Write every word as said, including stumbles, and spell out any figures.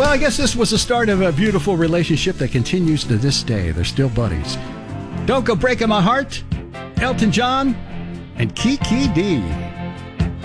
Well, I guess this was the start of a beautiful relationship that continues to this day. They're still buddies. Don't Go Breaking My Heart, Elton John, and Kiki D.